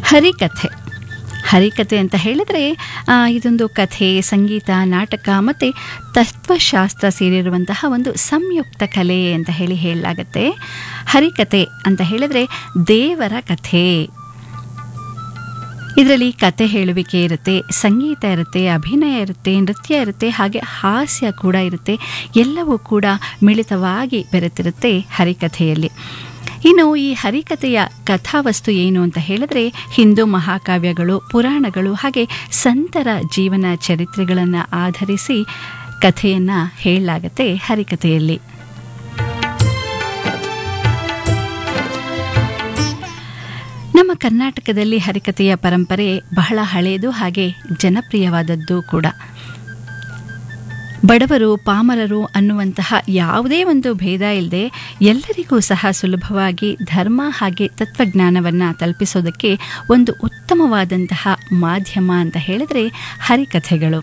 ಹರಿಕಥೆ. ಹರಿಕಥೆ ಅಂತ ಹೇಳಿದರೆ ಇದೊಂದು ಕಥೆ, ಸಂಗೀತ, ನಾಟಕ ಮತ್ತು ತತ್ವಶಾಸ್ತ್ರ ಸೇರಿರುವಂತಹ ಒಂದು ಸಂಯುಕ್ತ ಕಲೆ ಅಂತ ಹೇಳಲಾಗತ್ತೆ. ಹರಿಕಥೆ ಅಂತ ಹೇಳಿದರೆ ದೇವರ ಕಥೆ. ಇದರಲ್ಲಿ ಕತೆ ಹೇಳುವಿಕೆ ಇರುತ್ತೆ, ಸಂಗೀತ ಇರುತ್ತೆ, ಅಭಿನಯ ಇರುತ್ತೆ, ನೃತ್ಯ ಇರುತ್ತೆ, ಹಾಗೆ ಹಾಸ್ಯ ಕೂಡ ಇರುತ್ತೆ. ಎಲ್ಲವೂ ಕೂಡ ಮಿಳಿತವಾಗಿ ಬೆರೆತಿರುತ್ತೆ ಹರಿಕಥೆಯಲ್ಲಿ. ಇನ್ನು ಈ ಹರಿಕಥೆಯ ಕಥಾವಸ್ತು ಏನು ಅಂತ ಹೇಳಿದ್ರೆ ಹಿಂದೂ ಮಹಾಕಾವ್ಯಗಳು, ಪುರಾಣಗಳು ಹಾಗೆ ಸಂತರ ಜೀವನ ಚರಿತ್ರೆಗಳನ್ನು ಆಧರಿಸಿ ಕಥೆಯನ್ನು ಹೇಳಲಾಗತ್ತೆ ಹರಿಕಥೆಯಲ್ಲಿ. ನಮ್ಮ ಕರ್ನಾಟಕದಲ್ಲಿ ಹರಿಕಥೆಯ ಪರಂಪರೆ ಬಹಳ ಹಳೆಯದು ಹಾಗೆ ಜನಪ್ರಿಯವಾದದ್ದು ಕೂಡ. ಬಡವರು ಪಾಮರರು ಅನ್ನುವಂತಹ ಯಾವುದೇ ಒಂದು ಭೇದ ಇಲ್ಲದೆ ಎಲ್ಲರಿಗೂ ಸಹ ಸುಲಭವಾಗಿ ಧರ್ಮ ಹಾಗೆ ತತ್ವಜ್ಞಾನವನ್ನು ತಲುಪಿಸೋದಕ್ಕೆ ಒಂದು ಉತ್ತಮವಾದಂತಹ ಮಾಧ್ಯಮ ಅಂತ ಹೇಳಿದ್ರೆ ಹರಿಕಥೆಗಳು.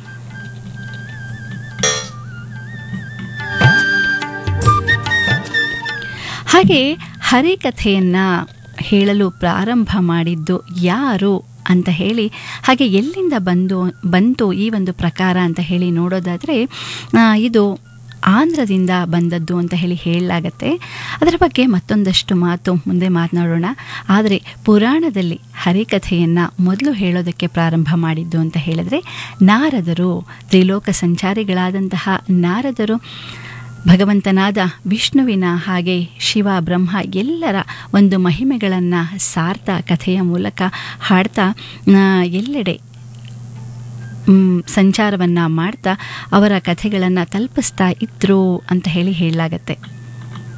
ಹಾಗೆ ಹರಿಕಥೆಯನ್ನು ಹೇಳಲು ಪ್ರಾರಂಭ ಮಾಡಿದ್ದು ಯಾರು ಅಂತ ಹೇಳಿ, ಹಾಗೆ ಎಲ್ಲಿಂದ ಬಂತು ಈ ಒಂದು ಪ್ರಕಾರ ಅಂತ ಹೇಳಿ ನೋಡೋದಾದರೆ ಇದು ಆಂಧ್ರದಿಂದ ಬಂದದ್ದು ಅಂತ ಹೇಳಲಾಗತ್ತೆ. ಅದರ ಬಗ್ಗೆ ಮತ್ತೊಂದಷ್ಟು ಮಾತು ಮುಂದೆ ಮಾತನಾಡೋಣ. ಆದರೆ ಪುರಾಣದಲ್ಲಿ ಹರಿಕಥೆಯನ್ನು ಮೊದಲು ಹೇಳೋದಕ್ಕೆ ಪ್ರಾರಂಭ ಮಾಡಿದ್ದು ಅಂತ ಹೇಳಿದ್ರೆ ನಾರದರು, ತ್ರಿಲೋಕ ಸಂಚಾರಿಗಳಾದಂತಹ ನಾರದರು ಭಗವಂತನಾದ ವಿಷ್ಣುವಿನ ಹಾಗೆ ಶಿವ ಬ್ರಹ್ಮ ಎಲ್ಲರ ಒಂದು ಮಹಿಮೆಗಳನ್ನು ಸಾರ್ತಾ ಕಥೆಯ ಮೂಲಕ ಹಾಡ್ತಾ ಎಲ್ಲೆಡೆ ಸಂಚಾರವನ್ನು ಮಾಡ್ತಾ ಅವರ ಕಥೆಗಳನ್ನು ತಲುಪಿಸ್ತಾ ಇದ್ರು ಅಂತ ಹೇಳಲಾಗತ್ತೆ.